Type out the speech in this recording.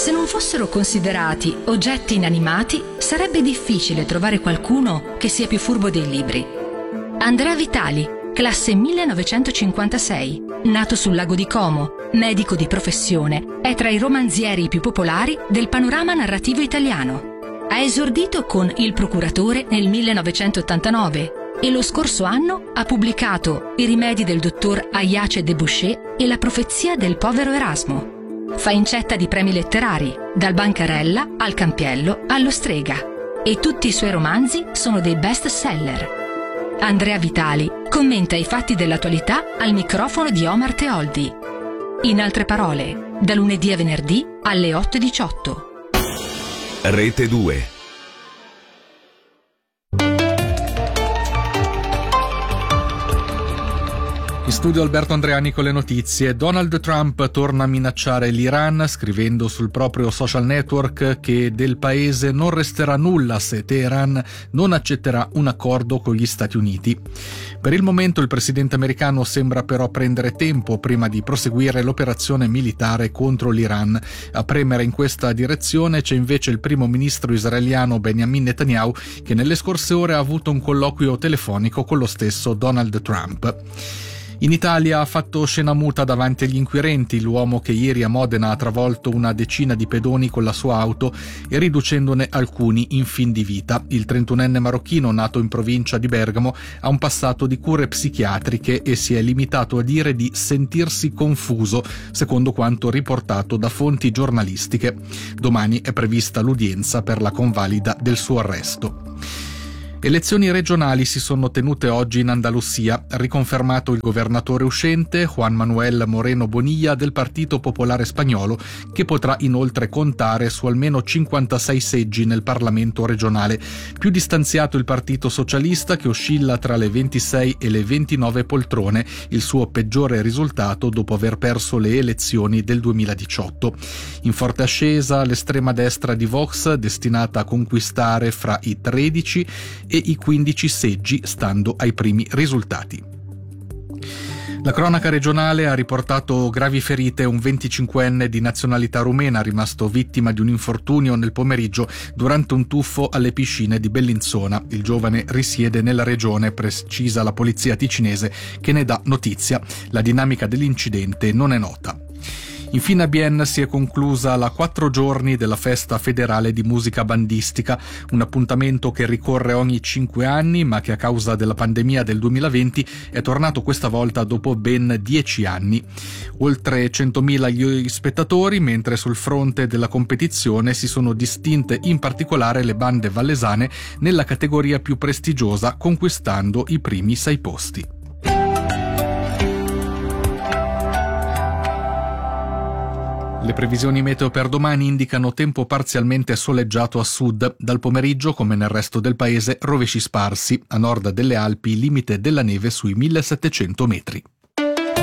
Se non fossero considerati oggetti inanimati, sarebbe difficile trovare qualcuno che sia più furbo dei libri. Andrea Vitali, classe 1956, nato sul lago di Como, medico di professione, è tra i romanzieri più popolari del panorama narrativo italiano. Ha esordito con Il procuratore nel 1989 e lo scorso anno ha pubblicato I rimedi del dottor Ayace de Boucher e La profezia del povero Erasmo. Fa incetta di premi letterari, dal Bancarella al Campiello allo Strega, e tutti i suoi romanzi sono dei best seller. Andrea Vitali commenta i fatti dell'attualità al microfono di Omar Teoldi. In altre parole, da lunedì a venerdì alle 8:18. Rete 2. In studio Alberto Andreani con le notizie. Donald Trump torna a minacciare l'Iran, scrivendo sul proprio social network che del paese non resterà nulla se Teheran non accetterà un accordo con gli Stati Uniti. Per il momento il presidente americano sembra però prendere tempo prima di proseguire l'operazione militare contro l'Iran. A premere in questa direzione c'è invece il primo ministro israeliano Benjamin Netanyahu, che nelle scorse ore ha avuto un colloquio telefonico con lo stesso Donald Trump. In Italia ha fatto scena muta davanti agli inquirenti l'uomo che ieri a Modena ha travolto una decina di pedoni con la sua auto e riducendone alcuni in fin di vita. Il 31enne marocchino, nato in provincia di Bergamo, ha un passato di cure psichiatriche e si è limitato a dire di sentirsi confuso, secondo quanto riportato da fonti giornalistiche. Domani è prevista l'udienza per la convalida del suo arresto. Elezioni regionali si sono tenute oggi in Andalusia, riconfermato il governatore uscente Juan Manuel Moreno Bonilla del Partito Popolare Spagnolo, che potrà inoltre contare su almeno 56 seggi nel Parlamento regionale. Più distanziato il Partito Socialista, che oscilla tra le 26 e le 29 poltrone, il suo peggiore risultato dopo aver perso le elezioni del 2018. In forte ascesa l'estrema destra di Vox, destinata a conquistare fra i 13 e i 15 seggi, stando ai primi risultati. La cronaca regionale ha riportato gravi ferite un 25enne di nazionalità rumena rimasto vittima di un infortunio nel pomeriggio durante un tuffo alle piscine di Bellinzona. Il giovane risiede nella regione, precisa la polizia ticinese che ne dà notizia. La dinamica dell'incidente non è nota. Infine a Bienne si è conclusa la 4 giorni della Festa Federale di Musica Bandistica, un appuntamento che ricorre ogni 5 anni ma che a causa della pandemia del 2020 è tornato questa volta dopo ben 10 anni. Oltre 100.000 gli spettatori, mentre sul fronte della competizione si sono distinte in particolare le bande vallesane nella categoria più prestigiosa, conquistando i primi 6 posti. Le previsioni meteo per domani indicano tempo parzialmente soleggiato a sud. Dal pomeriggio, come nel resto del paese, rovesci sparsi. A nord delle Alpi, limite della neve sui 1700 metri.